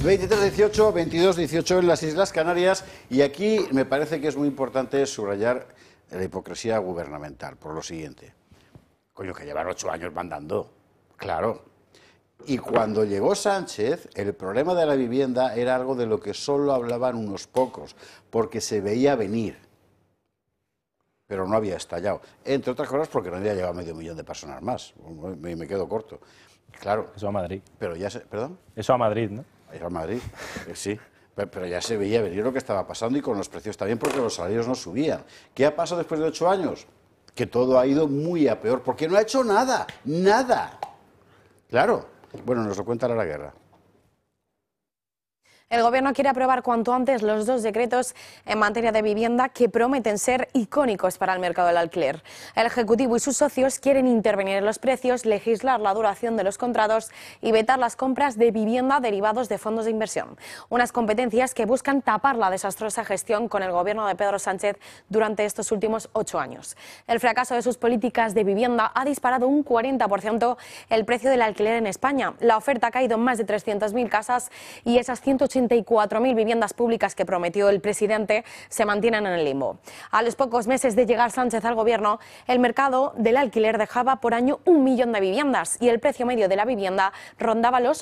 23-18, 22-18 en las Islas Canarias, y aquí me parece que es muy importante subrayar la hipocresía gubernamental por lo siguiente. Coño, que llevan 8 años mandando, claro. Y cuando llegó Sánchez, el problema de la vivienda era algo de lo que solo hablaban unos pocos, porque se veía venir, pero no había estallado. Entre otras cosas porque no había llegado a 500.000 de personas más, me quedo corto. Claro. Eso a Madrid. Pero ya ¿perdón? Eso a Madrid, ¿no? A Madrid, sí. Pero ya se veía venir lo que estaba pasando y con los precios también porque los salarios no subían. ¿Qué ha pasado después de 8 años? Que todo ha ido muy a peor porque no ha hecho nada, nada. Claro. Bueno, nos lo cuenta Lara Guerra. El Gobierno quiere aprobar cuanto antes los 2 decretos en materia de vivienda que prometen ser icónicos para el mercado del alquiler. El Ejecutivo y sus socios quieren intervenir en los precios, legislar la duración de los contratos y vetar las compras de vivienda derivados de fondos de inversión. Unas competencias que buscan tapar la desastrosa gestión con el Gobierno de Pedro Sánchez durante estos últimos 8 años. El fracaso de sus políticas de vivienda ha disparado un 40% el precio del alquiler en España. La oferta ha caído en más de 300.000 casas y esas 184.000 viviendas públicas que prometió el presidente se mantienen en el limbo. A los pocos meses de llegar Sánchez al gobierno, el mercado del alquiler dejaba por año 1 millón de viviendas y el precio medio de la vivienda rondaba los